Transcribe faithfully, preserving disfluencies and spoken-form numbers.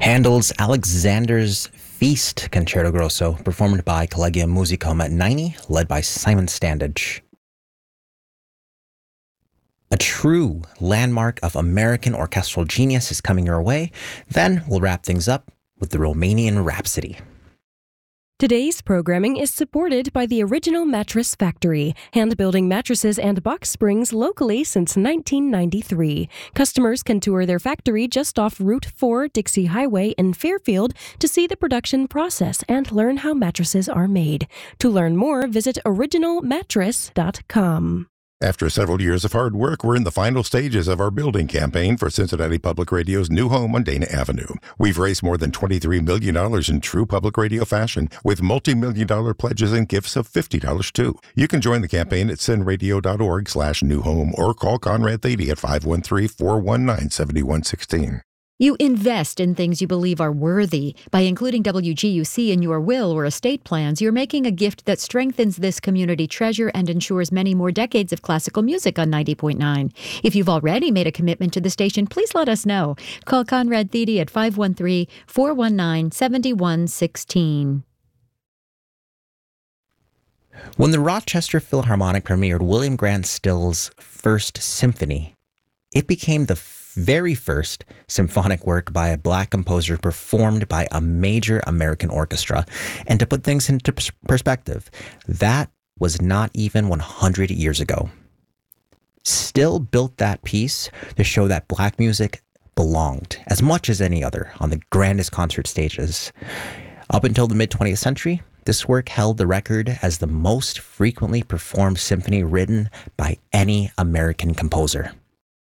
Handel's Alexander's Feast Concerto Grosso, performed by Collegium Musicum at ninety, led by Simon Standage. A true landmark of American orchestral genius is coming your way. Then we'll wrap things up with the Romanian Rhapsody. Today's programming is supported by the Original Mattress Factory, hand-building mattresses and box springs locally since nineteen ninety-three. Customers can tour their factory just off Route four Dixie Highway in Fairfield to see the production process and learn how mattresses are made. To learn more, visit original mattress dot com. After several years of hard work, we're in the final stages of our building campaign for Cincinnati Public Radio's new home on Dana Avenue. We've raised more than twenty-three million dollars in true public radio fashion, with multi-million dollar pledges and gifts of fifty dollars too. You can join the campaign at cinradio.org slash new home or call Conrad Thady at five one three, four one nine, seven one one six. You invest in things you believe are worthy. By including W G U C in your will or estate plans, you're making a gift that strengthens this community treasure and ensures many more decades of classical music on ninety point nine. If you've already made a commitment to the station, please let us know. Call Conrad Thedy at five one three, four one nine, seven one one six. When the Rochester Philharmonic premiered William Grant Still's First Symphony, it became the very first symphonic work by a black composer performed by a major American orchestra. And to put things into perspective, that was not even one hundred years ago. Still built that piece to show that black music belonged as much as any other on the grandest concert stages. Up until the mid-twentieth century, this work held the record as the most frequently performed symphony written by any American composer.